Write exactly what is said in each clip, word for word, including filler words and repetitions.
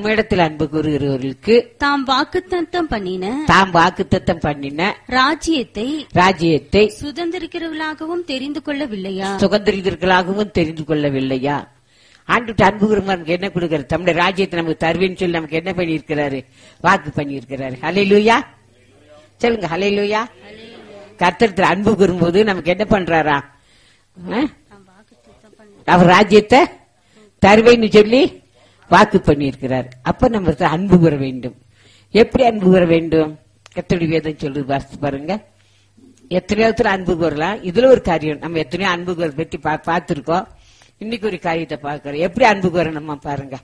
தம்மிடத்தில் அன்பு கூறுகிறவர்களுக்கு தாம் வாக்குத்தத்தம் பண்ணின தாம் வாக்குத்தத்தம் பண்ணின ராஜ்யத்தை ராஜ்யத்தை சுதந்திரிக்கிறவர்களாகவும் தெரிந்து கொள்ளவில்லையா? சுதந்திரிதர்களாகவும் தெரிந்து கொள்ளவில்லையா? ஆண்டு அன்பு கூறுமா நமக்கு என்ன கொடுக்கிறார்? தம்முடைய ராஜ்யத்தை நமக்கு தருவேன்னு சொல்லி நமக்கு என்ன பண்ணியிருக்கிறாரு? வாக்கு பண்ணியிருக்கிறாரு. ஹல்லேலூயா சொல்லுங்க. ஹல்லேலூயா. கர்த்தர் அன்பு கூறும்போது நமக்கு என்ன பண்றாரா? அவர் ராஜ்யத்தை தருவேன்னு சொல்லி வாக்கு பண்ணியிருக்கிறார். அப்ப நம்ம அன்பு கூற வேண்டும். எப்படி அன்பு கூற வேண்டும்? கர்த்தருடைய வேதம் சொல்றது வாசித்து பாருங்க. எத்தனையோ அன்பு கூறலாம். இதுல ஒரு காரியம் நம்ம எத்தனையோ அன்பு கூற பற்றி பார்த்திருக்கோம். இன்னைக்கு ஒரு காரியத்தை பார்க்கிறோம். எப்படி அன்பு கூறணுமா பாருங்க.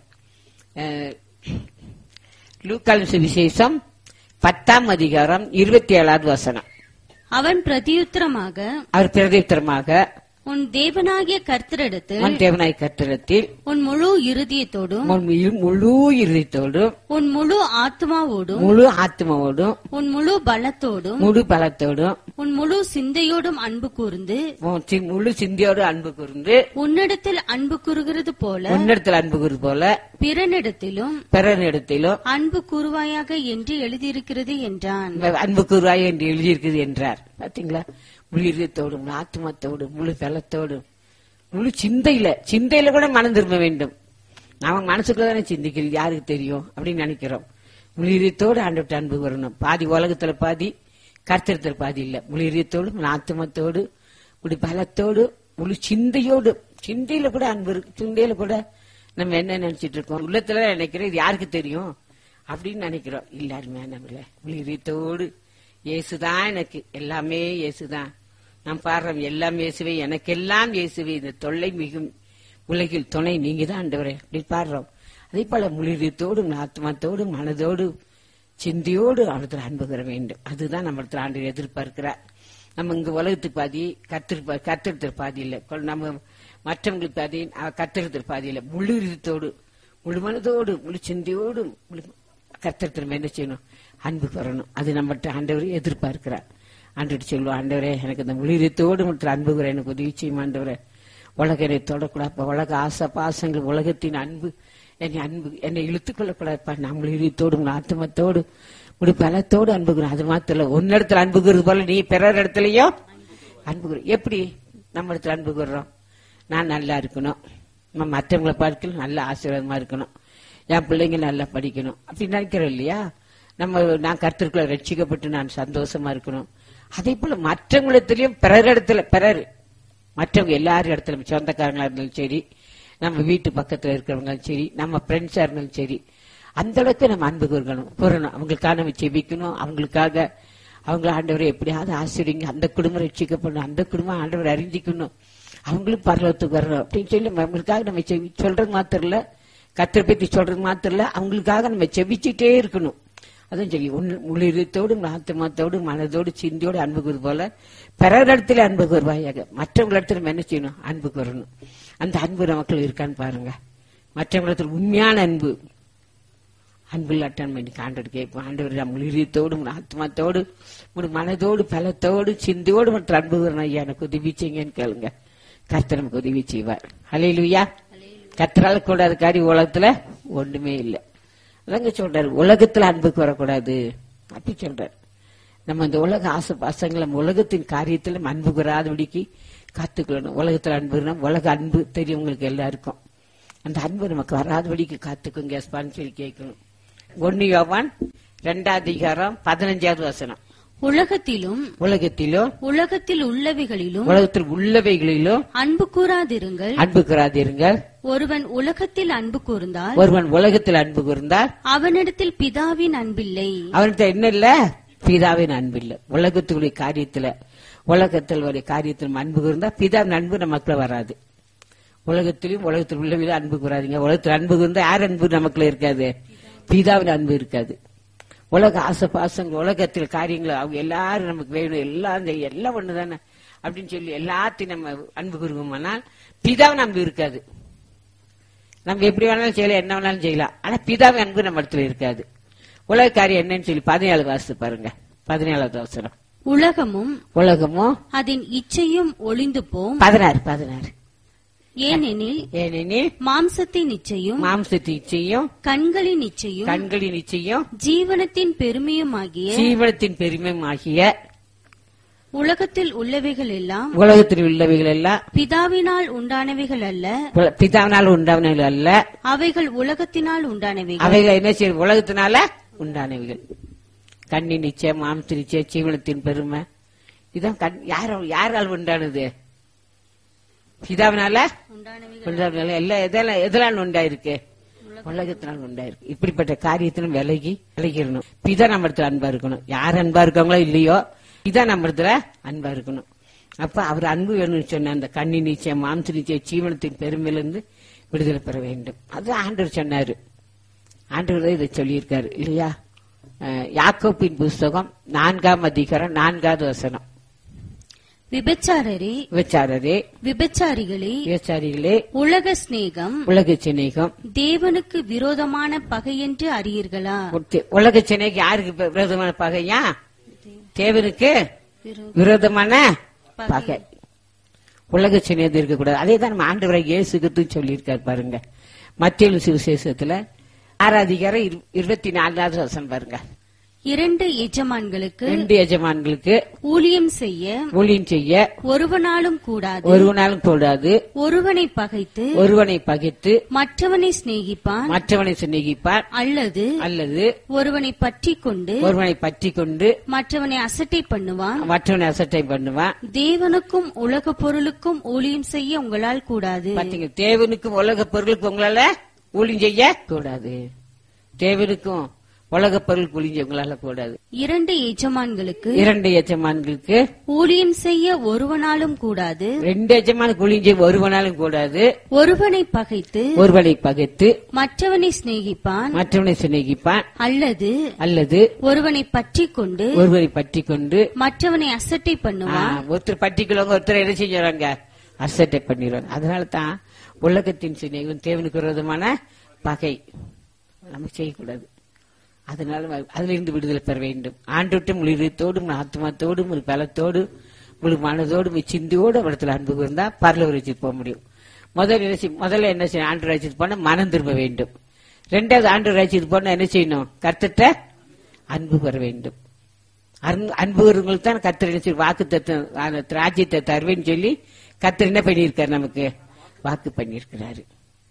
லூக்காவின் சுவிசேஷம் பத்தாம் அதிகாரம் இருபத்தி ஏழாவது வசனம். அவன் பிரதியுத்தரமாக அவர் பிரதியுத்தரமாக உன் தேவனாகிய கர்த்தரிடத்தில் உன் தேவனாகிய கர்த்தரிடத்தில் உன் முழு இருதயத்தோடும் உன் முழு இருதயத்தோடும் உன் முழு ஆத்மாவோடும் முழு ஆத்மாவோடும் உன் முழு பலத்தோடும் முழு பலத்தோடும் உன் முழு சிந்தையோடும் அன்பு கூர்ந்து முழு சிந்தையோடு அன்பு கூர்ந்து உன்னிடத்தில் அன்பு கூறுகிறது போல உன்னிடத்தில் அன்பு கூறுவது போல பிறனிடத்திலும் பிறனிடத்திலும் அன்பு கூறுவாயாக என்று எழுதியிருக்கிறது என்றான். அன்பு கூறுவாய் என்று எழுதியிருக்கிறது என்றார். பாத்தீங்களா? முழு இதயத்தோடும் ஆத்மத்தோடும் முழு பலத்தோடும் முழு சிந்தையில சிந்தையில கூட மனம் திரும்ப வேண்டும். நாம மனசுக்குள்ளதானே சிந்திக்கிறது, யாருக்கு தெரியும் அப்படின்னு நினைக்கிறோம். முழு இதயத்தோடு ஆண்டவர்ட்ட அன்பு வரணும். பாதி உலகத்துல பாதி, கர்த்தரத்துல பாதி இல்ல. முழு இதயத்தோடு ஆத்மத்தோடு முழு பலத்தோடு முழு சிந்தையோடு, சிந்தையில கூட அன்பு இருக்கு. சிந்தையில கூட நம்ம என்ன நினைச்சிட்டு இருக்கோம்? உள்ளத்துல நினைக்கிறோம், இது யாருக்கு தெரியும் அப்படின்னு நினைக்கிறோம். எல்லாருமே நம்மள முழு இதயத்தோடு இயேசுதான் எனக்கு எல்லாமே, இயேசுதான் நான் பாடுறோம், எல்லாம் இயேசுவே எனக்கெல்லாம் இயேசுவே, இந்த தொல்லை மிகும் உலகில் துணை நீங்க தான் ஆண்டவரே அப்படி பாடுறோம். அதே போல முழுதத்தோடும் ஆத்மாத்தோடும் மனதோடு சிந்தியோடு அவரத்தில் அன்பு பெற வேண்டும். அதுதான் நம்மளத்தில் ஆண்டு எதிர்பார்க்கிறார். நம்ம இங்க உலகத்துக்கு பாதி, கத்திர கத்திரத்தில் பாதி இல்லை. நம்ம மற்றவங்களுக்கு பாதி, கத்திரத்தில் பாதி இல்லை. முழு இதத்தோடு முழு மனதோடு முழு சிந்தியோடு முழு கர்த்தர் என்ன செய்யணும்? அன்பு பெறணும். அது நம்மகிட்ட ஆண்டவரை எதிர்பார்க்கிறார். ஆண்டு சொல்லுவோம், ஆண்டவரே எனக்கு இந்த முழுதத்தோடு மற்றும் அன்பு கூற எனக்கு உதவி செய்யும் ஆண்டவரே. உலக என்னை தொடக்கூடாது, உலக ஆசை பாசங்கள் உலகத்தின் அன்பு என்னை அன்பு என்னை இழுத்துக் கொள்ளக்கூடாதுப்பா. நான் முழுதத்தோடு ஆத்மத்தோடு முழு பலத்தோடு அன்பு கூறும். அது மாத்திரம் ஒன்னு இடத்துல அன்பு கூறுறது போல நீ பிறர் இடத்துலயும் அன்பு கூறு. எப்படி நம்ம இடத்துல அன்பு கூறுறோம்? நான் நல்லா இருக்கணும், நம்ம மற்றவங்களை பார்க்கல நல்ல ஆசீர்வாதமா இருக்கணும், என் பிள்ளைங்க நல்லா படிக்கணும் அப்படின்னு நினைக்கிறோம் இல்லையா? நம்ம நான் கர்த்தருக்குள்ள ரட்சிக்கப்பட்டு நான் சந்தோஷமா இருக்கணும். அதே போல மற்றவங்களிடத்திலயும் பிறர் இடத்துல பிறர் மற்றவங்க எல்லாரும் இடத்துல சொந்தக்காரங்களா இருந்தாலும் சரி, நம்ம வீட்டு பக்கத்துல இருக்கிறவங்களும் சரி, நம்ம ஃப்ரெண்ட்ஸா இருந்தாலும் சரி, அந்த அளவுக்கு நம்ம அன்பு கூறணும் கூறணும் அவங்களுக்காக நம்ம செபிக்கணும். அவங்களுக்காக அவங்கள ஆண்டவரை எப்படியாவது ஆசிரியங்க, அந்த குடும்பம் ரட்சிக்கப்படணும், அந்த குடும்பம் ஆண்டவரை அறிஞ்சிக்கணும், அவங்களும் பரலோகத்துக்கு வரணும் அப்படின்னு சொல்லி அவங்களுக்காக நம்ம சொல்றது மாத்திரம் இல்ல, கர்த்தரை பத்தி சொல்றது மாத்திரம் இல்ல, அவங்களுக்காக நம்ம செபிச்சுட்டே இருக்கணும். அதான் சொல்லி முழு இதயத்தோடு ஆத்மாத்தோடு மனதோடு சிந்தியோடு அன்பு கூறு போல பிறர் இடத்துல அன்பு கூறுவாயாக. மற்றவங்க இடத்துல நம்ம என்ன செய்யணும்? அன்பு கூறணும். அந்த அன்பு நமக்குள்ள இருக்கான்னு பாருங்க. மற்றவங்க இடத்துல உண்மையான அன்பு அன்பு இல்லாட்டான் இன்னைக்கு ஆண்டவர் கேட்போம். ஆண்டவர் முழு இதயத்தோடு ஆத்மாத்தோடு முழு மனதோடு பலத்தோடு சிந்தியோடு மற்ற அன்பு கூறணும். ஐயா எனக்கு உதவி செய்யுங்கன்னு கேளுங்க, கர்த்தர் நமக்கு உதவி செய்வார். ஹல்லேலூயா. கர்த்தரால கூடாத காரியம் உலகத்துல ஒண்ணுமே இல்லை. அதாங்க சொல்றாரு, உலகத்துல அன்புக்கு வரக்கூடாது அப்படி சொல்றாரு. நம்ம இந்த உலக ஆசை பாசங்களை உலகத்தின் காரியத்துல அன்பு கூறாதபடிக்கு காத்துக்கொள்ளணும். உலகத்துல அன்புனா உலக அன்பு தெரியும் உங்களுக்கு எல்லாருக்கும். அந்த அன்பு நமக்கு வராதபடிக்கு காத்துக்குங்க சொல்லி கேட்கணும். ஒன்னு யோவான் இரண்டாவது அதிகாரம் பதினஞ்சாவது வசனம். உலகத்திலும் உலகத்திலும் உலகத்தில் உள்ளவைகளிலும் உலகத்தில் உள்ளவைகளிலும் அன்பு கூறாதிருங்கள் அன்பு கூறாதிருங்கள். ஒருவன் உலகத்தில் அன்பு கூர்ந்தால் ஒருவன் உலகத்தில் அன்பு கூர்ந்தால் அவனிடத்தில் பிதாவின் அன்பில்லை. அவன்கிட்ட என்ன இல்ல? பிதாவின் அன்பு இல்ல. உலகத்துடைய காரியத்துல உலகத்தில் ஒரு காரியத்தில் அன்பு கூர்ந்தா பிதாவின் அன்பு நமக்குள்ள வராது. உலகத்திலும் உலகத்தில் உள்ளவையில அன்பு கூறாதீங்க. உலகத்தில் அன்பு கூர்ந்தா யார் அன்பு நமக்குள்ள இருக்காது? பிதாவின் அன்பு இருக்காது. உலக ஆசை பாசங்கள் உலகத்தில் காரியங்கள் அவங்க எல்லாரும் நமக்கு வேணும், எல்லாம் எல்லாம் ஒண்ணுதானே அப்படின்னு சொல்லி எல்லாத்தையும் நம்ம அன்பு கூறுவோம்னால் பிதாவின் அன்பு இருக்காது. நம்ம எப்படி வேணாலும் செய்யலாம், என்ன வேணாலும் செய்யலாம், ஆனா பிதாவின் அன்பு நம்ம இடத்துல இருக்காது. உலக காரியம் என்னன்னு சொல்லி பதினேழு வாசித்து பாருங்க. பதினேழாவது அவசரம். உலகமும் உலகமும் அதன் இச்சையும் ஒளிந்து போம். பதினாறு பதினாறு ஏனெனில் ஏனெனில் மாம்சத்தின் இச்சையும் மாம்சத்தின் இச்சையும் கண்களின் இச்சையும் கண்களின் இச்சையும் ஜீவனத்தின் பெருமையுமாகிய ஜீவனத்தின் பெருமையுமாகிய உலகத்தில் உள்ளவைகள் எல்லாம் உலகத்தில் உள்ளவைகள் எல்லாம் பிதாவினால் உண்டானவைகள் அல்ல, உல- பிதாவினால் உண்டானவைகள் அல்ல, அவைகள் உலகத்தினால் உண்டானவைகள். அவைகள் என்ன செய்யும்? உலகத்தினால உண்டானவைகள். கண்ணின் நிச்சயம், மாம்ச நிச்சயம், ஜீவனத்தின் பெருமை, இதான் கண் யார யாரால் உண்டானது? பிதாவினால உண்டானவைகள் உண்டானது. எல்லாம் எதெல்லாம் எதெல்லாம் உண்டாயிருக்கு? உலகத்தினால் உண்டாயிருக்கு. இப்படிப்பட்ட காரியத்திலும் விலகி விலகிடணும். பிதா நம்ம இடத்துல அன்பா இருக்கணும். யார் அன்பா இருக்காங்களோ இல்லையோ, பிதா நம்ம இடத்துல அன்பா இருக்கணும். அப்ப அவர் அன்பு வேணும்னு சொன்ன அந்த கண்ணி நிச்சயம், மாம்ச நிச்சயம், ஜீவனத்தின் பெருமையிலிருந்து விடுதலை பெற வேண்டும். அது ஆண்டவர் சொன்னாரு. ஆண்டவர் இதை சொல்லியிருக்காரு இல்லையா? அஹ், யாக்கோபின் புஸ்தகம் நான்காம் அதிகாரம் நான்காவது வசனம். விபச்சாரரே விபச்சாரரே விபச்சாரிகளே விபச்சாரிகளே உலக சிநேகம் உலக சிநேகம் தேவனுக்கு விரோதமான பகை என்று அறியீர்களா? உலக சிநேகம் யாருக்கு விரோதமான பகையா? தேவனுக்கு விரோதமான பகை. உலக சிநேகம் இருக்கக்கூடாது. அதே தான் நம்ம ஆண்டவரை இயேசு கிறிஸ்து சொல்லியிருக்காரு பாருங்க. மத்தேயு சுவிசேஷத்துல ஆறாம் அதிகாரம் இரு- இருபத்தி நான்காவது வசனம் பாருங்க. இரண்டு எஜமான்களுக்கு ரெண்டு எஜமான்களுக்கு ஊழியம் செய்ய ஊழியம் செய்ய ஒருவனாலும் கூடாது. ஒருவனாலும் கூடாது. ஒருவனை பகைத்து ஒருவனை பகைத்து மற்றவனை சிநேகிப்பான், மற்றவனை சிநேகிப்பான், அல்லது அல்லது ஒருவனை பற்றி கொண்டு ஒருவனை பற்றி கொண்டு மற்றவனை அசட்டை பண்ணுவான். மற்றவனை அசட்டை பண்ணுவான். தேவனுக்கும் உலக பொருளுக்கும் ஊழியம் செய்ய உங்களால் கூடாது. பாத்தீங்க, தேவனுக்கும் உலக பொருளுக்கு உங்களால ஊழியம் செய்ய கூடாது. தேவனுக்கும் உலக பொருளுக்கு ஊழியம் செய்ய உங்களால கூடாது. இரண்டு எஜமான்களுக்கு இரண்டு எஜமான்களுக்கு ஊழியம் செய்ய ஒருவனாலும் கூடாது. ரெண்டு எஜமானுக்கு ஊழியம் செய்ய ஒருவனாலும் கூடாது. ஒருவனை பகைத்து ஒருவனை பகைத்து மற்றவனை சிநேகிப்பான், மற்றவனை சிநேகிப்பான், அல்லது அல்லது ஒருவனை பற்றி கொண்டு ஒருவரை பற்றி கொண்டு மற்றவனை அசட்டை ஆ, பண்ணுவான். ஒருத்தர் பட்டிக்குள்ளவங்க ஒருத்தர் என்ன செஞ்சுறாங்க? அசட்டை பண்ணிடுவாங்க. அதனால தான் உலகத்தின் சிநேகம் தேவனுக்கு விரோதமான பகை நம்ம செய்யக்கூடாது. அதனால அதுல இருந்து விடுதலை பெற வேண்டும். ஆண்டோட்டு முழுதோடும் ஆத்மாத்தோடும் ஒரு பலத்தோடு முழு மனதோடு சிந்தியோடு இடத்துல அன்பு இருந்தா பரலோக ராஜ்யத்துக்கு போக முடியும். முதல்ல என்ன செய்ய- முதல்ல என்ன செய்யணும்? ஆண்டு ராஜ்யத்துக்கு போனா மனம் திரும்ப வேண்டும். ரெண்டாவது ஆண்டு ராஜ்யத்துக்கு போனா என்ன செய்யணும்? கர்த்தர்ட்ட அன்பு பெற வேண்டும். அன்பு- அன்புகளுக்கு தான் கர்த்தர் என்ன செய்ய வாக்கு தத்துவம் ராஜ்யத்தை தருவேன்னு சொல்லி கர்த்தர் என்ன பண்ணியிருக்காரு? நமக்கு வாக்கு பண்ணியிருக்கிறாரு.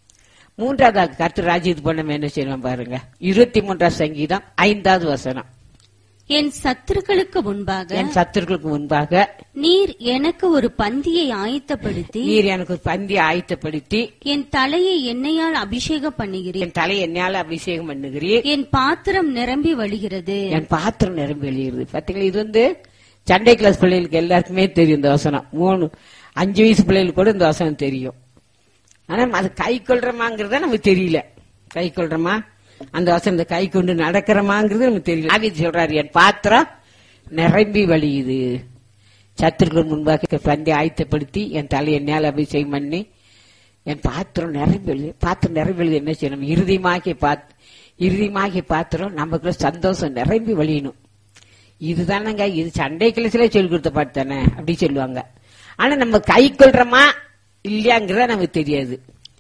மூன்றாவது கர்த்தர் ராஜ்யத்துக்கு போன என்ன செய்யணும் பாருங்க. இருபத்தி மூன்றாவது சங்கீதம் ஐந்தாவது வசனம். என் சத்துருக்களுக்கு முன்பாக என் சத்துருக்களுக்கு முன்பாக நீர் எனக்கு ஒரு பந்தியை ஆயத்தப்படுத்தி நீர் எனக்கு ஒரு பந்தியை ஆயத்தப்படுத்தி என் தலையை எண்ணெயால் அபிஷேகம் பண்ணுகிறீர். என் தலை என்னால அபிஷேகம் பண்ணுகிறீர். என் பாத்திரம் நிரம்பி வழிகிறது. என் பாத்திரம் நிரம்பி வெளியிடுது. பாத்தீங்களா, இது வந்து சண்டே கிளாஸ் பிள்ளைகளுக்கு எல்லாருக்குமே தெரியும் இந்த வசனம். மூணு அஞ்சு வயசு பிள்ளைகளுக்கு கூட இந்த வசனம் தெரியும். ஆனா அது கை கொள்றமாங்கிறத நமக்கு தெரியல. கை கொள்றமா அந்த வசனத்தை கை கொண்டு நடக்கிறமாங்கிறது நமக்கு தெரியல. ஆவிது சொல்றாரு, என் பாத்திரம் நிரம்பி வழியுது. சத்துருக்கள் முன்பாக பந்தி ஆயத்தப்படுத்தி என் தலை என்னால் அபிஷேகம் பண்ணி என் பாத்திரம் நிரம்பி எழுது. பாத்திரம் நிரம்பி எழுது என்ன செய்யணும்? இறுதியமாகி பாத் இறுதியமாகி பாத்திரம் நமக்குள்ள சந்தோஷம் நிரம்பி வழியணும். இதுதானங்க, இது சண்டை கிளாஸ்ல சொல்லி கொடுத்த பாட்டு தானே அப்படி சொல்லுவாங்க. ஆனா நம்ம கை கொள்றோமா இல்லையாங்கிறத நமக்கு தெரியாது.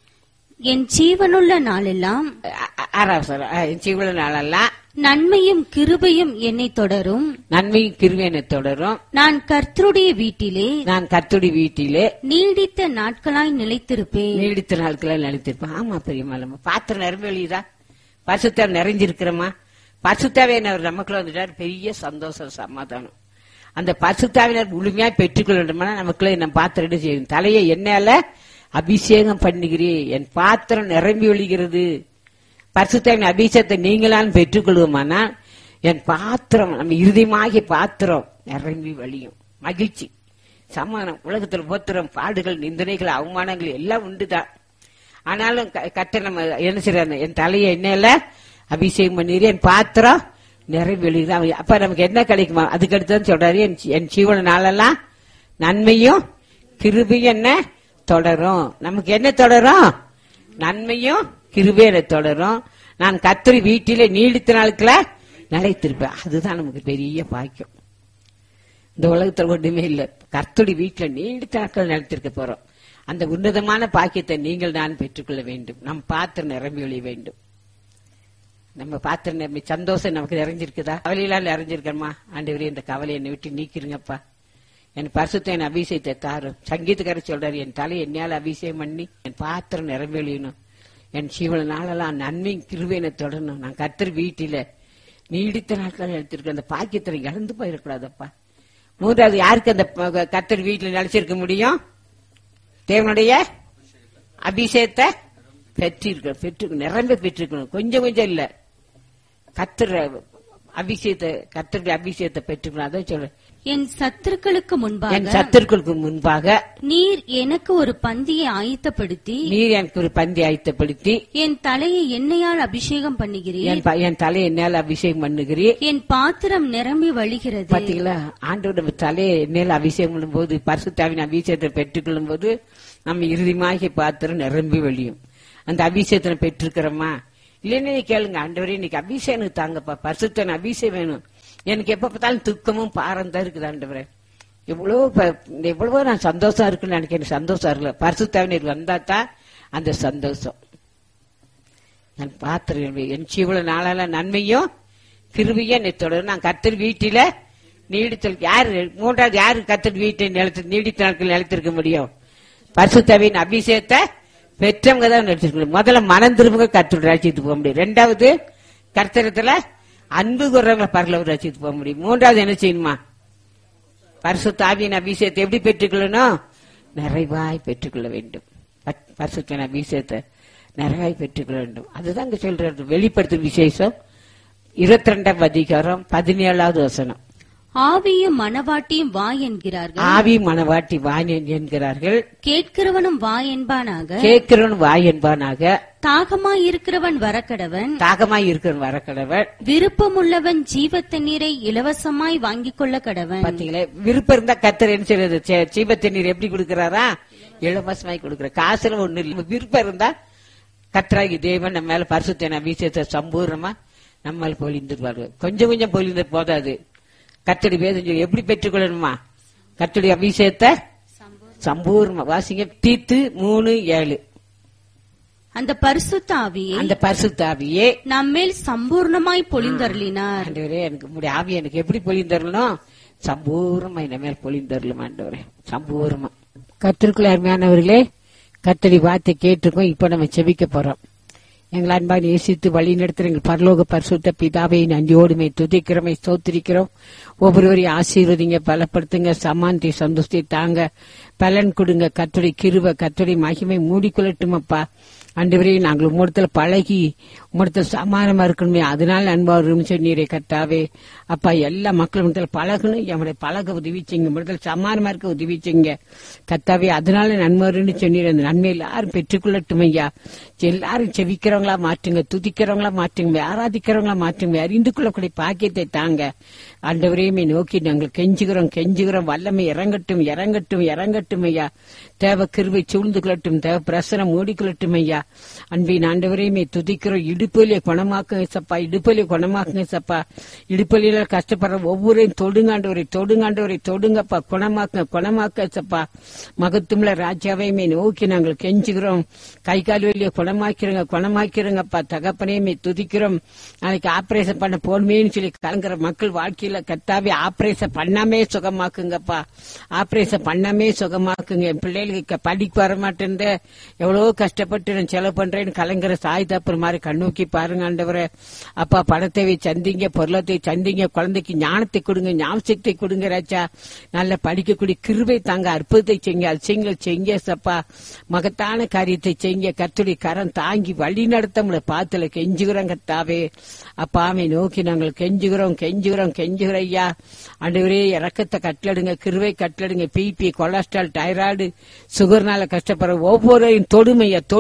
என் ஜீவனுள்ள நாளெல்லாம் ஜீவன நாளெல்லாம் நன்மையும் கிருபையும் என்னை தொடரும். நன்மையும் கிருபையை தொடரும். நான் கர்த்தருடைய வீட்டிலே நான் கர்த்தருடைய வீட்டிலே நீடித்த நாட்களாய் நிலைத்திருப்பேன். நீடித்த நாட்களால் நிலைத்திருப்பேன். ஆமா பெரியம்மா, நம்ம பாத்திரம் நிரம்பி வெளியுதா? பசுத்தா நிறைஞ்சிருக்கிறோமா? பசுத்தாவினர் நமக்குள்ள வந்துட்டாரு, பெரிய சந்தோஷம் சமாதானம். அந்த பசுத்தாவினர் முழுமையா பெற்றுக்கொள்ள வேண்டுமா? நமக்குள்ள நம்ம பாத்திரம் என்ன செய்யும்? தலையை என்னால அபிஷேகம் பண்ணுகிறேன், என் பாத்திரம் நிரம்பி ஒழிகிறது. பரிசுத்தாவின் அபிஷேகத்தை நீங்களாம் பெற்றுக்கொள்வோமானா என் பாத்திரம், நம்ம இறுதியமாகிய பாத்திரம் நிரம்பி வழியும். மகிழ்ச்சி, சமாதானம். உலகத்தில் போத்திரம், பாடுகள், நிந்தனைகள், அவமானங்கள் எல்லாம் உண்டுதான். ஆனாலும் கட்ட நம்ம என்ன செய்யறாங்க? என் தலையை எண்ணெயில அபிஷேகம் பண்ணிடுறேன், என் பாத்திரம் நிரம்பி வழியுது. அப்ப நமக்கு என்ன கிடைக்குமா? அதுக்கு அடுத்து சொல்றாரு, என் ஜீவன நாளெல்லாம் நன்மையும் கிருபையும் என்ன தொடரும். நமக்கு என்ன தொடரும்? நன்மையும் கிருபையை தொடரும். நான் கர்த்தர் வீட்டிலே நீடித்த நாட்கள நிலைத்திருப்பேன். அதுதான் நமக்கு பெரிய பாக்கியம். இந்த உலகத்துல ஒன்றுமே இல்லை. கர்த்தருடைய வீட்டுல நீடித்த நாட்கள் நிலைத்திருக்க போறோம். அந்த உன்னதமான பாக்கியத்தை நீங்கள் நான் பெற்றுக்கொள்ள வேண்டும். நம் பாத்திரம் நிரம்பி ஒழிய வேண்டும். நம்ம பாத்திரம் நிரம்பி சந்தோஷம் நமக்கு நிறைஞ்சிருக்குதா? கவலையெல்லாம் நிறைஞ்சிருக்கணுமா? ஆண்டவரே, இந்த கவலையை என்னை விட்டு நீக்கிருங்கப்பா. என் பரிசுத்த என் அபிஷேகத்தை தாரும். சங்கீதக்காரர் சொல்றாரு, என் தலை என்னால் அபிஷேகம் பண்ணி என் பாத்திரம் நிரம்பி ஒழியணும். என் ஜீவன நாளெல்லாம் நன்மை கிருபையினை தொடரணும். நான் கர்த்தர் வீட்டில நீடித்த நாட்கள் எடுத்திருக்க அந்த பாக்கியத்தை இழந்து போயிடக்கூடாதப்பா. மூன்றாவது, யாருக்கு அந்த கர்த்தர் வீட்டில் நினைச்சிருக்க முடியும்? தேவனுடைய அபிஷேகத்தை பெற்றிருக்க பெற்று நிரம்ப பெற்றிருக்கணும். கொஞ்சம் கொஞ்சம் இல்ல, கர்த்தர் அபிஷேகத்தை கர்த்தருடைய அபிஷேகத்தை பெற்றுக்கணும். அதான் சொல்றேன், என் சத்துருக்களுக்கு முன்பாக என் சத்துருக்களுக்கு முன்பாக நீர் எனக்கு ஒரு பந்தியை ஆயத்தப்படுத்தி நீர் எனக்கு ஒரு பந்தி ஆயத்தப்படுத்தி என் தலையை எண்ணெயால் அபிஷேகம் பண்ணுகிறீர். என் ப- என் தலையை என்னால் அபிஷேகம் பண்ணுகிறீர். என் பாத்திரம் நிரம்பி வழிகிறது. பாத்தீங்களா, ஆண்டோட தலையை என்னால் அபிஷேகம் பண்ணும் போது, பரிசுத்தாவின் அபிஷேகத்தை பெற்றுக்கொள்ளும் போது நம்ம இறுதிமாகி பாத்திரம் நிரம்பி வழியும். அந்த அபிஷேகத்தை பெற்றிருக்கிறோமா இல்லைன்னு கேளுங்க. ஆண்டவரே, இன்னைக்கு அபிஷேகம் தாங்கப்பா, பரிசுத்தன் அபிஷேகம் வேணும். எனக்கு எப்ப பார்த்தாலும் துக்கமும் பாரம் தான் இருக்குது ஆண்டவரே. எவ்வளவு ப- எவ்வளவோ நான் சந்தோஷம் இருக்குன்னு எனக்கு எனக்கு சந்தோஷம் இருக்குல்ல. பரிசுத்தாவினர் வந்தா தான் அந்த சந்தோஷம். நான் பாத்திரம் என் ஜீவன நாளால நன்மையும் கிருபையும் என்னை தொடரும். நான் கர்த்தர் வீட்டில நீடித்தல் யாரு மூன்றாவது யாரு கர்த்தர் வீட்டை நிலத்து நீடித்த நாட்கள் நிலைத்திருக்க முடியும்? பரிசுத்தாவின் அபிஷேகத்தை பெற்றவங்க தான் நினைச்சிருக்கணும். முதல்ல மனம் திரும்ப கர்த்தருடைய ராஜ்யத்துக்கு போக முடியும். ரெண்டாவது, கர்த்தரத்துல அன்பு கூறவங்களை பரலோக ராஜ்யத்துக்கு போக முடியும். மூன்றாவது என்ன செய்யணுமா? பரிசுத்த ஆவியின் அபிஷேகத்தை எப்படி பெற்றுக்கொள்ளணும்? நிறைவாய் பெற்றுக்கொள்ள வேண்டும். பத்- பரிசுத்த அபிஷேகத்தை நிறைவாய் பெற்றுக்கொள்ள வேண்டும். அதுதான் இங்க சொல்றது. வெளிப்படுத்தும் விசேஷம் இருபத்தி ரெண்டாம் அதிகாரம் பதினேழாவது வசனம். ஆவியும் மனவாட்டியும் வா என்கிறார்கள். ஆவி மனவாட்டி வான் என்கிறார்கள். கேட்கிறவனும் வா என்பானாக. கேட்கிறவன் வாய் என்பானாக. தாகமாய் இருக்கிறவன் வரக்கடவன். தாகமாய் இருக்கிறவன் வரக்கடவன். விருப்பமுள்ளவன் ஜீவ தண்ணீரை இலவசமாய் வாங்கிக் கொள்ள கடவன். பாத்தீங்களே, விருப்பம் இருந்தா கர்த்தர் என்ன செய்யறது? ஜீவ தண்ணீர் எப்படி கொடுக்கிறாரா? இலவசமாய் கொடுக்கிற. காசுல ஒண்ணு இல்லை. விருப்பம் இருந்தா கர்த்தராகி தேவன் நம்ம மேல பரிசுத்த அபிஷேகத்தை சம்பூர்ணமா நம்ம மேல பொழிந்துருவாரு. கொஞ்சம் கொஞ்சம் பொழிந்து போதாது. கர்த்தருடைய வேதம் எப்படி பெற்றுக்கொள்ளணுமா? கர்த்தருடைய அபிஷேகத்தை சம்பூர்ணமா வாசிங்க. தீத்து மூணு ஏழு. அந்த பரிசுத்த ஆவியை அந்த பரிசுத்த ஆவியே நம்மேல் சம்பூர்ணமாய் பொழிந்தருளினார். ஆண்டவரே, எனக்கு உம்முடைய ஆவி எனக்கு எப்படி பொழிந்தரணும்? சம்பூர்ணமா என்ன மேல் பொழிந்தரலும் ஆண்டவரே, சம்பூர்ணமா. கர்த்தருக்குள்ள அருமையானவர்களே, கர்த்தருடைய வார்த்தை கேட்டிருக்கோம். இப்ப நம்ம செபிக்க போறோம். எங்கள் அன்பாக நேசித்து வழி நடத்துற எங்கள் பரலோக பரிசுத்த பிதாவை நன்றியோடுமை துதிக்கிறோமை ஸ்தோத்திரிக்கிறோம். ஒவ்வொருவரையும் ஆசீர்வதிங்க, பலப்படுத்துங்க, சமாந்தி சந்தோஷத்தை தாங்க, பலன் கொடுங்க. கர்த்தருடைய கிருபை கர்த்தருடைய மகிமை மூடிக்கொள்ளட்டும் அப்பா. ஆண்டவரே, நாங்கள் உம்மிடத்துல பழகி உம்மிடத்துல சமானமா இருக்கணுமே, அதனால அன்பா சொன்னீரே கர்த்தாவே. அப்பா, எல்லா மக்களும் பழகணும், என்னுடைய பழக உதவிச்சிங்க, உம்மிடத்துல சமானமா இருக்க உதவிச்சிங்க கர்த்தாவே. அதனால நன்மைன்னு சொன்னீர். அந்த நன்மை எல்லாரும் பெற்றுக்கொள்ளட்டும் ஐயா. எல்லாரும் செவிக்கிறவங்களா மாற்றுங்க, துதிக்கிறவங்களா மாற்றுங்க, ஆராதிக்கிறவங்களா மாற்றுங்க, அறிந்து கொள்ளக்கூடிய பாக்கியத்தை தாங்க. ஆண்டவரையுமே நோக்கி நாங்கள் கெஞ்சுகிறோம் கெஞ்சுகிறோம் வல்லமை இறங்கட்டும் இறங்கட்டும் இறங்கட்டும் ஐயா. தேவ கிருபை சூழ்ந்து கொள்ளட்டும், தேவ பிரசனம் மூடிக்கொள்ளட்டும் ஐயா. அன்பின் ஆண்டவரையுமே துதிக்கிறோம். இடுப்பலியை குணமாக்குங்க சப்பா, இடுப்பலியை குணமாக்குங்க சப்பா. இடுப்பலியில கஷ்டப்படுற ஒவ்வொரையும் தொடுங்காண்டவரை தொடுங்காண்டவரை தொடுங்கப்பா, குணமாக்க குணமாக்க சப்பா. மகத்துவம்ல ராஜாவையுமே நோக்கி நாங்கள் கெஞ்சுகிறோம். கை கால் வலியை குணமாக்கிறோங்க குணமாக்கிறோங்கப்பா. தகப்பனையுமே துதிக்கிறோம். நாளைக்கு ஆபரேஷன் பண்ண போடுமேன்னு சொல்லி கலங்குற மக்கள் வாழ்க்கையில கத்தாவே ஆபரேஷன் பண்ணாமே சுகமாக்குங்கப்பா. ஆபரேஷன் பண்ணாமே சுகமாக்குங்க. என் பிள்ளைகளுக்கு படிக்க வர மாட்டேன், எவ்வளவு கஷ்டப்பட்டு நான் செலவு பண்றேன்னு கலங்குற சாய் தப்புற மாதிரி கண்ணோக்கி பாருங்க ஆண்டவரே. அப்பா, பணத்தை சந்திங்க, பொருளத்தை சந்திங்க, குழந்தைக்கு ஞானத்தை கொடுங்க, ஞாபகத்தை கொடுங்க ராஜா. நல்ல படிக்கக்கூடிய கிருபை தாங்க, அற்புதத்தை செய்யுங்க, அதிசயங்களை செய்யுங்க சப்பா. மகத்தான காரியத்தை செய்யுங்க. கர்த்தருடைய கரம் தாங்கி வழி நடத்த உங்களை பாத்துல கெஞ்சுகிறோம் கர்த்தாவே. அப்பாவை நோக்கி நாங்கள் கெஞ்சுகிறோம் கெஞ்சுகிறோம் கெஞ்சுகிறோம் ஐயா. ஆண்டவரே, இறக்கத்தை கட்டளடுங்க, கிருவை கட்டளடுங்க. பிபி, கொலஸ்ட்ரால், டைராய்டு, சுகர்னால கஷ்டப்படுற ஒவ்வொரு தொடுமையா தொடுமையா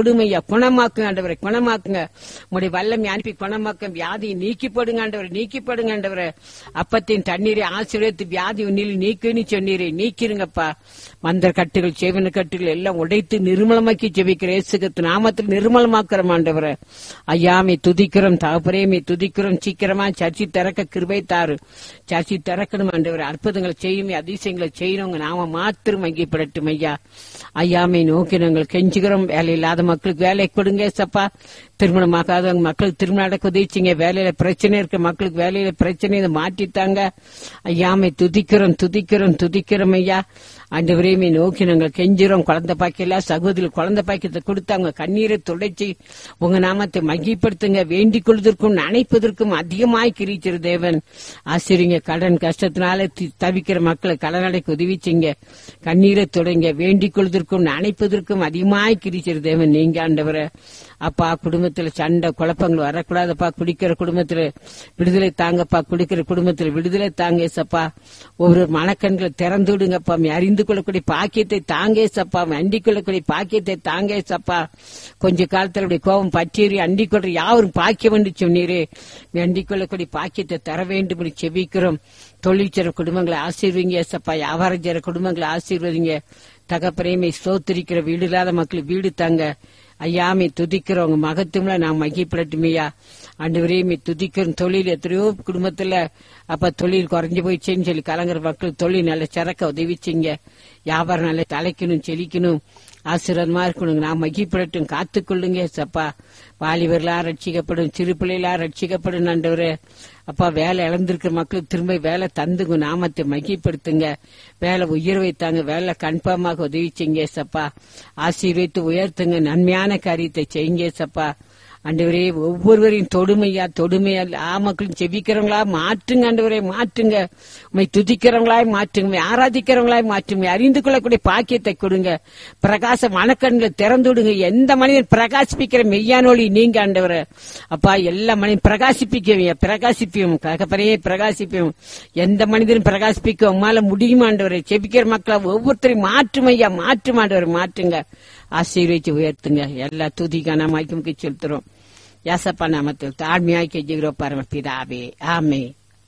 குணமாக்குங்க ஆண்டவரை, குணமாக்குங்க. உங்களுடைய வல்லமை அனுப்பி குணமாக்க, வியாதியை நீக்கி போடுங்க ஆண்டவரை, நீக்கி போடுங்க ஆண்டவரை. அப்பத்தின் தண்ணீரை ஆசீர்வதித்து வியாதி உன்னில் நீக்குன்னு சொன்னீரே, நீக்கிருங்கப்பா. மந்திர கட்டுகள், செவின கட்டுகள் எல்லாம் உடைத்து நிர்மலமாக்கி ஜெபிக்கிற இயேசுவின் நாமத்தில் நிர்மலமாக்குறோம் ஆண்டவரை. ஐயாமை துதிக்கிறோம், தகப்பரேமை துதிக்கிறோம். சீக்கிரமா சர்ச்சை திறக்க கிருபை தாரு. சர்ச்சை திறக்கணும் ஆண்டவரை. அற்புதங்களை செய்யும், அதிசயங்களை செய்யணும். நாம மாத்திரம் மகிப்படட்டும் ஐயா. ஐயாமை நோக்கி நாங்கள் கெஞ்சுகிறோம். வேலை இல்லாத மக்களுக்கு வேலை கொடுங்க சப்பா. திருமணமாகாதவங்க மக்களுக்கு திருமணம் நடக்க உதவிச்சிங்க. வேலையில பிரச்சனை இருக்க மக்களுக்கு வேலையில பிரச்சனை மாற்றித்தாங்க. ஐயாமை துதிக்கிறோம், துதிக்கிறோம், துதிக்கிறோம் ஐயா. ஆண்டவரையுமே நோக்கி நாங்கள் கெஞ்சுறோம். குழந்தை பாக்கியல சகோதரி குழந்தை பாக்கியத்தை கொடுத்தாங்க. கண்ணீரை துடைச்சி உங்க நாமத்தை மகிப்படுத்துங்க. வேண்டிக் கொள்வதற்கும் நினைப்பதற்கும் அதிகமாய் கிரிச்சிரு தேவன். ஆசிரியங்க. கடன் கஷ்டத்தினால தவிக்கிற மக்களை கடன் அடைக்க உதவிச்சிங்க. கண்ணீரை தொடங்க. வேண்டிக் கொள்வதற்கும் நினைப்பதற்கும் அதிகமாய் கிரிச்சிரு தேவன். நீங்க ஆண்டவரை அப்பா, குடும்பத்துல சண்டை குழப்பங்கள் வரக்கூடாதப்பா. குடிக்கிற குடும்பத்துல விடுதலை தாங்கப்பா. குடிக்கிற குடும்பத்துல விடுதலை தாங்க சப்பா. ஒவ்வொரு மனக்கண்களை திறந்து விடுங்கப்பா. அறிந்து கொள்ளக்கூடிய பாக்கியத்தை தாங்கே சப்பா. அண்டிக் கொள்ளக்கூடிய பாக்கியத்தை தாங்கே சப்பா. கொஞ்ச காலத்துல கோபம் பற்றியறி அண்டிக் கொள்ற யாரும் பாக்கியம் என்று சொன்னீரே, அண்டிக் கொள்ளக்கூடிய பாக்கியத்தை தர வேண்டும் என்று செபிக்கிறோம். தொழில் செய்ற குடும்பங்களை ஆசீர்வதிங்க சப்பா. வியாபாரம் செய்ற குடும்பங்களை ஆசீர்வதிங்க. தகப்பரேமை ஸ்தோத்திரிக்கிற வீடு இல்லாத மக்களுக்கு வீடு தாங்க. ஐயாமை துதிக்கிறவங்க மகத்துவம்ல நாம் மகிப்படட்டுமையா. ஆண்டவரையுமே துதிக்கிறோம். தொழில் எத்தனையோ குடும்பத்துல அப்ப தொழில் குறைஞ்சு போயிடுச்சேன்னு சொல்லி கலங்குற மக்கள் தொழில் நல்ல சிறக்க உதவிச்சிங்க. வியாபாரம் நல்ல தலைக்கணும், செழிக்கணும், ஆசீர்வாதமா இருக்கணும். நாம் மகிப்படட்டும். காத்துக்கொள்ளுங்க சப்பா. வாலிபர்களா ரட்சிக்கப்படும், சிறு பிள்ளைகளா ரட்சிக்கப்படும் ஆண்டவரே. அப்பா, வேலை இழந்திருக்கிற மக்களுக்கு திரும்ப வேலை தந்துங்க. நாமத்தை மகிப்படுத்துங்க. வேலை உயர் வைத்தாங்க. வேலை கன்ஃபார்மாக உதவிச்சிங்க சப்பா. ஆசீர்வதித்து உயர்த்துங்க. நன்மையான காரியத்தை செய்யுங்க சப்பா. ஆண்டவரே, ஒவ்வொருவரையும் தொடுமையா தொடுமையா ஆ மக்களும் செபிக்கிறவங்களா மாற்றுங்க ஆண்டவரே, மாற்றுங்க. உண்மை துதிக்கிறவங்களாய் மாற்றுங்க, ஆராதிக்கிறவங்களாய் மாற்றுங்க. அறிந்து கொள்ளக்கூடிய பாக்கியத்தை கொடுங்க. பிரகாச மனக்கண்களை திறந்து விடுங்க. எந்த மனிதன் பிரகாசிப்பிக்கிற மெய்யானொழி நீங்க ஆண்டவரே. அப்பா, எல்லா மனிதன் பிரகாசிப்பிக்க பிரகாசிப்பியும் ககப்பறையே பிரகாசிப்பியும். எந்த மனிதனும் பிரகாசிப்பிக்க உமால முடியும் ஆண்டவரே. செபிக்கிற மக்களை ஒவ்வொருத்தரையும் மாற்றும் ஐயா, மாற்றும் ஆண்டவரை, மாற்றுங்க. ஆசீர்வதிச்சு உயர்த்துங்க. எல்லா துதிக்கான மாய்க்கு செலுத்துறோம். யாசப்பா நாமத்தில் தாழ்மையாய் கெஞ்சுகிறோம் பரமபிதாவே, ஆமே.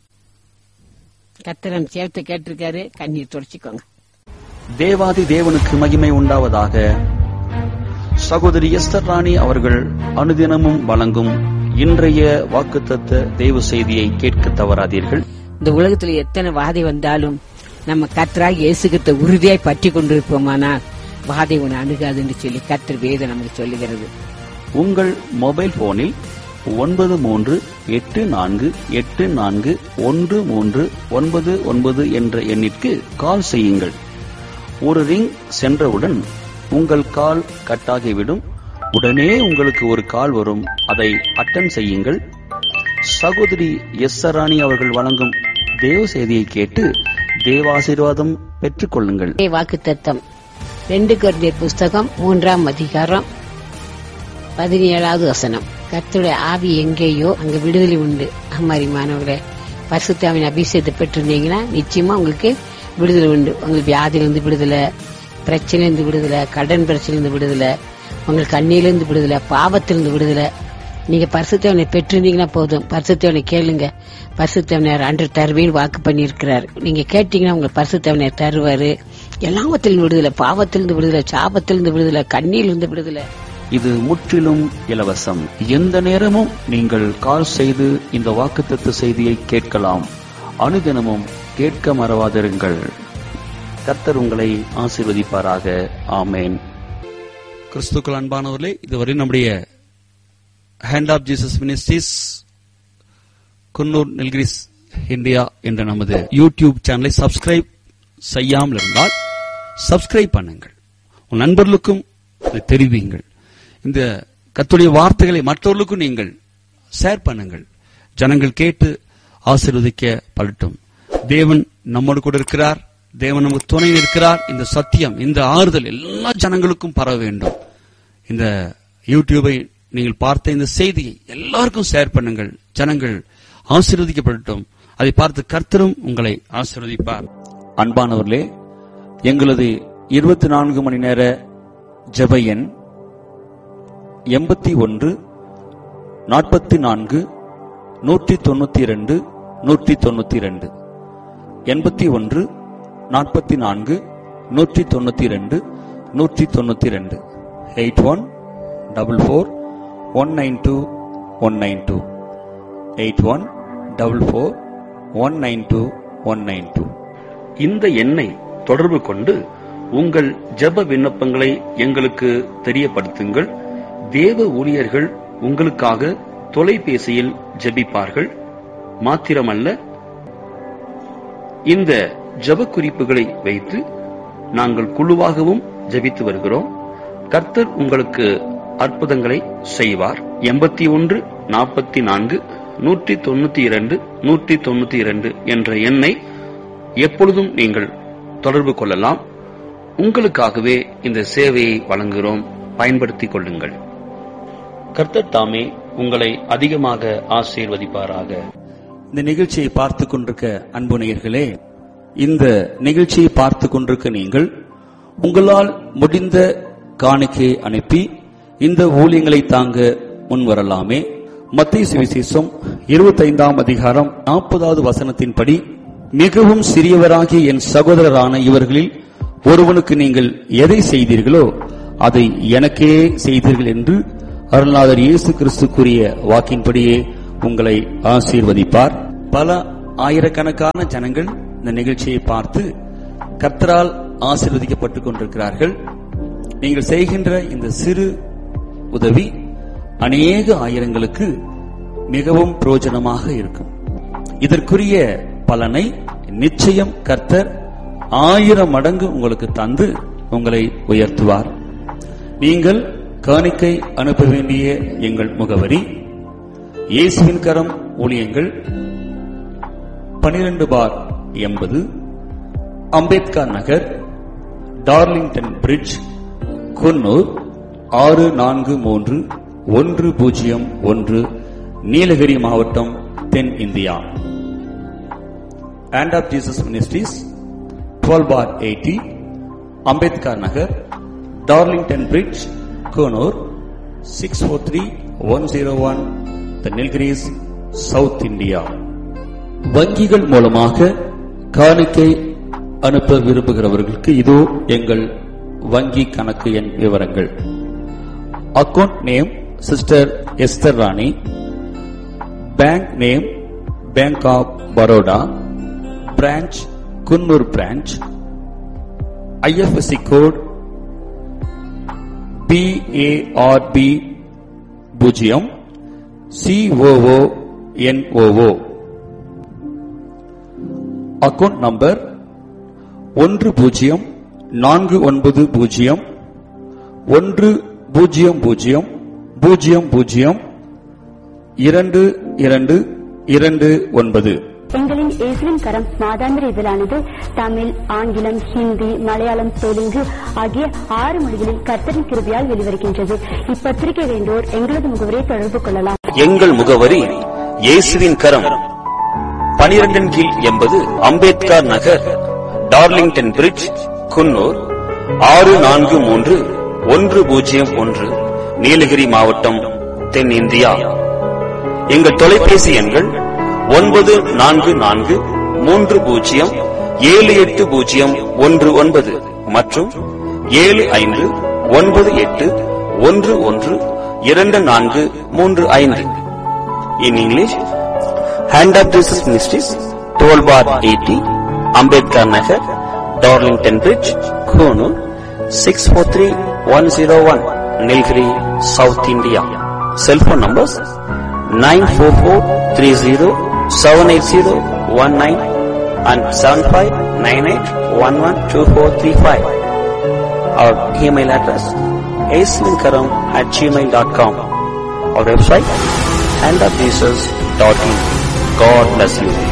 கர்த்தர் சேர்த்து கேட்டிருக்காரு. கண்ணீர் தொடச்சிக்கோங்க. தேவாதி தேவனுக்கு மகிமை உண்டாவதாக. சகோதரி எஸ்தர் ராணி அவர்கள் அனுதினமும் வழங்கும் இன்றைய வாக்குத்தத்த தேவ செய்தியை கேட்க தவறாதீர்கள். இந்த உலகத்துல எத்தனை வாதை வந்தாலும் நம்ம கர்த்தராகிய இயேசுகிட்ட உறுதியாய் பற்றி கொண்டிருப்போமானா வாதை உன்னை அணுகாதுன்னு சொல்லி கர்த்தர் வேதம் நமக்கு சொல்லுகிறது. உங்கள் மொபைல் போனில் ஒன்பது மூன்று எட்டு நான்கு எட்டு நான்கு ஒன்று மூன்று ஒன்பது ஒன்பது என்ற எண்ணிற்கு கால் செய்யுங்கள். ஒரு ரிங் சென்றவுடன் உங்கள் கால் கட்டாகிவிடும். உடனே உங்களுக்கு ஒரு கால் வரும். அதை அட்டன் செய்யுங்கள். சகோதரி எஸ் ராணி அவர்கள் வழங்கும் தேவ செய்தியை கேட்டு தேவாசீர்வாதம் பெற்றுக் கொள்ளுங்கள். வாக்குத்தத்தம் ரெண்டு கொரிந்தியர் புஸ்தகம் மூன்றாம் அதிகாரம் பதினேழாவது வசனம். கர்த்தருடைய ஆவி எங்கேயோ அங்க விடுதலை உண்டு. அம்மாரி மாணவர்களே, பரிசுத்தாவின் அபிஷேகத்தை பெற்றிருந்தீங்கன்னா நிச்சயமா உங்களுக்கு விடுதலை உண்டு. உங்களுக்கு வியாதியிலிருந்து விடுதலை, பிரச்சனையிலிருந்து விடுதலை, கடன் பிரச்சனையிலிருந்து விடுதலை, உங்களுக்கு கண்ணியிலிருந்து விடுதலை, பாவத்திலிருந்து விடுதலை. நீங்க பரிசுத்தவனை பெற்றிருந்தீங்கன்னா போதும். பரிசுத்தவனை கேளுங்க. பரிசுத்தவனர் அன்று தருவேன்னு வாக்கு பண்ணி இருக்கிறார். நீங்க கேட்டீங்கன்னா உங்க பரிசுத்தவனர் தருவாரு. எல்லாவத்திலிருந்து விடுதலை, பாவத்திலிருந்து விடுதலை, சாபத்திலிருந்து விடுதலை, கண்ணியிலிருந்து விடுதலை. இது முற்றிலும் இலவசம். எந்த நேரமும் நீங்கள் கால் செய்து இந்த வாக்குத்தத்த செய்தியை கேட்கலாம். அனுதினமும் கேட்க மறவாதிருங்கள். கர்த்தர் உங்களை ஆசீர்வதிப்பாராக. ஆமேன். கிறிஸ்துக்கள் அன்பானவர்களே, இதுவரை நம்முடைய hand of Jesus ministries Coonoor Nilgiris India என்ற நமது யூடியூப் சேனலை சப்ஸ்கிரைப் செய்யாமல் இருந்தால் சப்ஸ்கிரைப் பண்ணுங்கள். உன் நண்பர்களுக்கும் தெரிவியுங்கள். இந்த கர்த்தருடைய வார்த்தைகளை மற்றவர்களுக்கும் நீங்கள் ஷேர் பண்ணுங்கள். ஜனங்கள் கேட்டு ஆசீர்வதிக்கப்படட்டும். தேவன் நம்மோடு கூட இருக்கிறார். தேவன் நமக்கு துணை இருக்கிறார். இந்த சத்தியம், இந்த ஆறுதல் எல்லா ஜனங்களுக்கும் பரவ வேண்டும். இந்த யூடியூபை நீங்கள் பார்த்த இந்த செய்தியை எல்லாருக்கும் ஷேர் பண்ணுங்கள். ஜனங்கள் ஆசீர்வதிக்கப்படட்டும். அதை பார்த்து கர்த்தரும் உங்களை ஆசீர்வதிப்பார். அன்பானவர்களே, எங்களது இருபத்தி நான்கு மணி நேர ஜெப எண் எண்பத்தி ஒன்று நாற்பத்தி நான்கு நூற்றி தொண்ணூத்தி இரண்டு நூற்றி தொண்ணூத்தி இரண்டு எண்பத்தி ஒன்று நாற்பத்தி நான்கு நூற்றி தொண்ணூத்தி இரண்டு நூற்றி தொண்ணூத்தி இரண்டு eight one double four one nine two one nine two eight one double four one nine two one nine two. இந்த எண்ணை தொடர்பு கொண்டு உங்கள் ஜெப விண்ணப்பங்களை எங்களுக்கு தெரியப்படுத்துங்கள். தேவ ஊழியர்கள் உங்களுக்காக தொலைபேசியில் ஜெபிப்பார்கள். மாத்திரமல்ல, இந்த ஜெப குறிப்புகளை வைத்து நாங்கள் குழுவாகவும் ஜெபித்து வருகிறோம். கர்த்தர் உங்களுக்கு அற்புதங்களை செய்வார். எண்பத்தி ஒன்று நாற்பத்தி நான்கு நூற்றி தொண்ணூத்தி இரண்டு நூற்றி தொண்ணூத்தி இரண்டு என்ற எண்ணை எப்பொழுதும் நீங்கள் தொடர்பு கொள்ளலாம். உங்களுக்காகவே இந்த சேவையை வழங்குகிறோம். பயன்படுத்திக் கொள்ளுங்கள். கர்த்தர் தாமே உங்களை அதிகமாக ஆசீர்வதிப்பாராக. இந்த நிகழ்ச்சியை பார்த்து கொண்டிருக்க அன்பு நேயர்களே, இந்த நிகழ்ச்சியை பார்த்து கொண்டிருக்க நீங்கள் உங்களால் முடிந்த காணிக்கையை அனுப்பி இந்த ஊழியங்களை தாங்க முன்வரலாமே. மத்தேயு சுவிசேஷம் இருபத்தி ஐந்தாம் அதிகாரம் நாற்பதாவது வசனத்தின்படி, மிகவும் சிறியவராகிய என் சகோதரரான இவர்களில் ஒருவனுக்கு நீங்கள் எதை செய்தீர்களோ அதை எனக்கே செய்தீர்கள் என்று அருள்நாதர் இயேசு கிறிஸ்து கூறிய வாக்கின்படியே உங்களை ஆசீர்வதிப்பார். பல ஆயிரக்கணக்கான ஜனங்கள் இந்த நிகழ்ச்சியை பார்த்து கர்த்தரால் ஆசீர்வதிக்கப்பட்டுக் கொண்டிருக்கிறார்கள். நீங்கள் செய்கின்ற இந்த சிறு உதவி அநேக ஆயிரங்களுக்கு மிகவும் பிரயோஜனமாக இருக்கும். இதற்குரிய பலனை நிச்சயம் கர்த்தர் ஆயிரம் மடங்கு உங்களுக்கு தந்து உங்களை உயர்த்துவார். நீங்கள் காணிக்கை அனுப்ப வேண்டிய எங்கள் முகவரி: இயேசுவின் கரம் ஊழியங்கள், பனிரெண்டு பார் எண்பது, அம்பேத்கர் நகர், டார்லிங்டன் பிரிட்ஜ், குன்னூர் ஆறு நான்கு மூன்று ஒன்று பூஜ்ஜியம் ஒன்று, நீலகிரி மாவட்டம், தென் India. Hand of Jesus Ministries, twelve bar eighty, Ambedkar Nagar, Darlington Bridge, Konur, six four three one zero one, The Nilgiris, South India. வங்கிகள் மூலமாக காணிக்கை அனுப்ப விரும்புகிறவர்களுக்கு இதோ எங்கள் வங்கி கணக்கு எண் விவரங்கள். Account name sister Esther Rani, bank name bank of Baroda, branch Coonoor branch, I F S C code B A R B பூஜ்ஜியம் சி ஓ ஓ என் ஓ ஓ. அக்கவுண்ட் நம்பர் ஒன்று பூஜ்ஜியம் நான்கு ஒன்பது பூஜ்ஜியம் ஒன்று பூஜ்ஜியம் பூஜ்ஜியம் பூஜ்ஜியம் பூஜ்ஜியம் இரண்டு இரண்டு இரண்டு ஒன்பது. எங்களின் இயேசுவின் கரம் மாதாந்திர இதழானது தமிழ், ஆங்கிலம், ஹிந்தி, மலையாளம், தெலுங்கு ஆகிய ஆறு மொழிகளில் கர்த்தரின் கிருபையால் வெளிவருகின்றது. இப்பத்திரிகை வேண்டோர் எங்களது முகவரியை தொடர்பு கொள்ளலாம். எங்கள் முகவரி: இயேசுவின் கரம், பனிரெண்டின் கீழ் எண்பது, அம்பேத்கர் நகர், டார்லிங்டன் பிரிட்ஜ், குன்னூர் ஆறு நான்கு மூன்று ஒன்று பூஜ்ஜியம் ஒன்று, நீலகிரி மாவட்டம், தென் இந்தியா. எங்கள் தொலைபேசி எண்கள் ஒன்பது நான்கு நான்கு மூன்று பூஜ்ஜியம் ஏழு எட்டு பூஜ்ஜியம் ஒன்று ஒன்பது மற்றும் ஏழு ஐந்து ஒன்பது எட்டு ஒன்று ஒன்று இரண்டு நான்கு மூன்று ஐந்து. In English, Hand of Jesus Ministries, twelve bar eighty, Ambedkar Nagar, Darlington Bridge, Konur, six four three one zero one, Nilgiri, South India. Cell phone numbers nine four four three zero seven eight zero one nine and seven five nine eight one one two four three five. Our email address aislinkaram at gmail dot com. Our website hand of jesus dot in. God bless you.